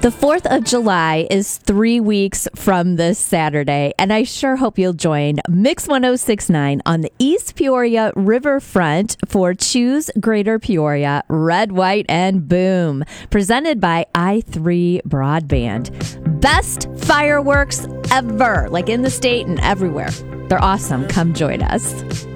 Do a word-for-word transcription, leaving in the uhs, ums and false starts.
The fourth of July is three weeks from this Saturday, and I sure hope you'll join Mix ten sixty-nine on the East Peoria Riverfront for Choose Greater Peoria, Red, White, and Boom, presented by I three Broadband. Best fireworks ever, like in the state and everywhere. They're awesome. Come join us.